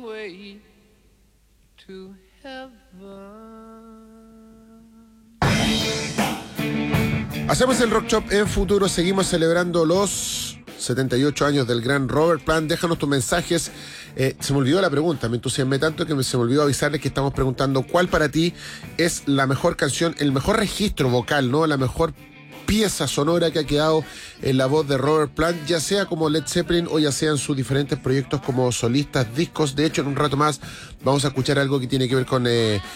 way to heaven. Hacemos el Rock Shop en Futuro, seguimos celebrando los 78 años del gran Robert Plant. Déjanos tus mensajes. Se me olvidó la pregunta, me entusiasmé tanto que se me olvidó avisarles que estamos preguntando cuál para ti es la mejor canción, el mejor registro vocal, ¿no? La mejor pieza sonora que ha quedado en la voz de Robert Plant, ya sea como Led Zeppelin o ya sea en sus diferentes proyectos como solistas, discos. De hecho, en un rato más vamos a escuchar algo que tiene que ver con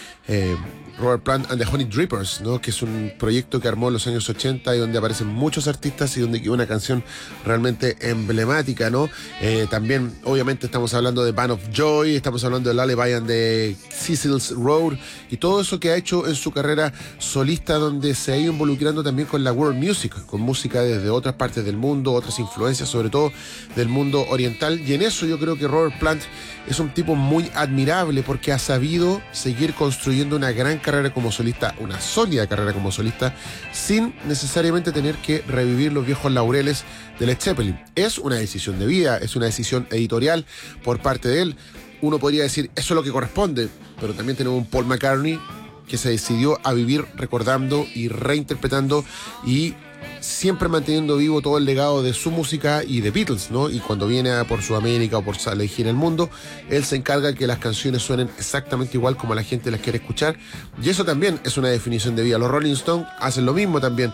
Robert Plant and the Honey Drippers, ¿no? Que es un proyecto que armó en los años 80 y donde aparecen muchos artistas y donde quedó una canción realmente emblemática, ¿no? También, obviamente, estamos hablando de Band of Joy, estamos hablando de Lullaby and the Cecil's Road y todo eso que ha hecho en su carrera solista, donde se ha ido involucrando también con la world music, con música desde otras partes del mundo, otras influencias, sobre todo del mundo oriental. Y en eso yo creo que Robert Plant es un tipo muy admirable porque ha sabido seguir construyendo una gran carrera como solista, una sólida carrera como solista, sin necesariamente tener que revivir los viejos laureles de Led Zeppelin. Es una decisión de vida, es una decisión editorial por parte de él. Uno podría decir, eso es lo que corresponde, pero también tenemos un Paul McCartney que se decidió a vivir recordando y reinterpretando y siempre manteniendo vivo todo el legado de su música y de Beatles, ¿no? Y cuando viene por Sudamérica o por elegir el mundo, él se encarga de que las canciones suenen exactamente igual como la gente las quiere escuchar, y eso también es una definición de vida. Los Rolling Stones hacen lo mismo también,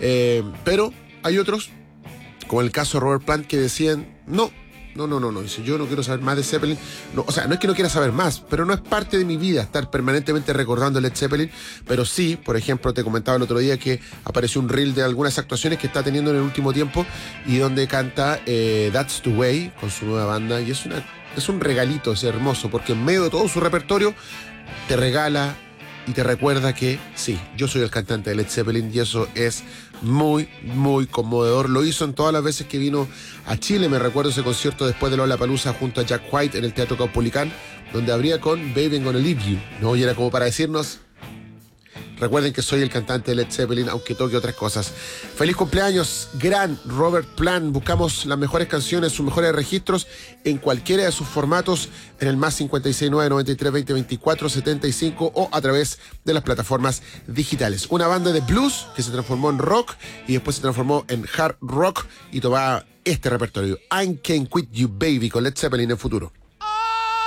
pero hay otros, como el caso de Robert Plant, que decían, no, dice, yo no quiero saber más de Zeppelin. No, o sea, no es que no quiera saber más, pero no es parte de mi vida estar permanentemente recordando Led Zeppelin. Pero sí, por ejemplo, te comentaba el otro día que apareció un reel de algunas actuaciones que está teniendo en el último tiempo y donde canta That's the Way con su nueva banda, y es un regalito, es hermoso, porque en medio de todo su repertorio te regala y te recuerda que sí, yo soy el cantante de Led Zeppelin, y eso es muy, muy conmovedor. Lo hizo en todas las veces que vino a Chile. Me recuerdo ese concierto después de Lollapalooza junto a Jack White en el Teatro Caupolicán, donde abría con Baby I'm Gonna Leave You, ¿no? Y era como para decirnos, recuerden que soy el cantante de Led Zeppelin, aunque toque otras cosas. Feliz cumpleaños, gran Robert Plant. Buscamos las mejores canciones, sus mejores registros en cualquiera de sus formatos en el más 569 93 20 24 75 o a través de las plataformas digitales. Una banda de blues que se transformó en rock y después se transformó en hard rock y tomaba este repertorio. I Can't Quit You Baby con Led Zeppelin en Futuro.